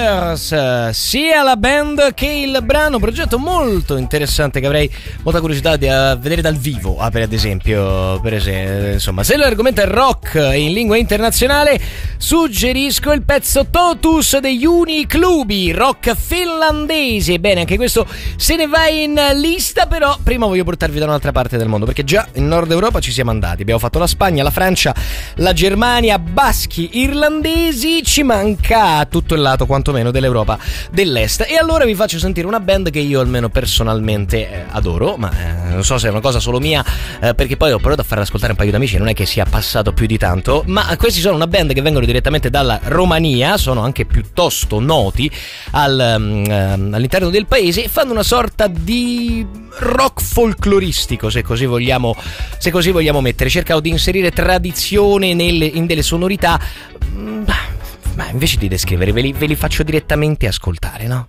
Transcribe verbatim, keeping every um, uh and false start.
Brothers, sia la band che il brano, progetto molto interessante che avrei molta curiosità di uh, vedere dal vivo, ah, per ad esempio, per esempio, insomma, se l'argomento è rock in lingua internazionale, suggerisco il pezzo Totus degli Uniclubi, rock finlandese. Bene, anche questo se ne va in lista, però prima voglio portarvi da un'altra parte del mondo, perché già in Nord Europa ci siamo andati, abbiamo fatto la Spagna, la Francia, la Germania, baschi, irlandesi, ci manca tutto il lato quantomeno dell'Europa dell'Est. E allora vi faccio sentire una band che io almeno personalmente eh, adoro, ma eh, non so se è una cosa solo mia, eh, perché poi ho provato a farla ascoltare un paio di amici, non è che sia passato più di tanto, ma questi sono una band che vengono direttamente dalla Romania, sono anche piuttosto noti al, um, all'interno del paese e fanno una sorta di rock folcloristico, se così vogliamo, se così vogliamo mettere. Cercano di inserire tradizione nelle, in delle sonorità, ma invece di descrivere ve li, ve li faccio direttamente ascoltare, no?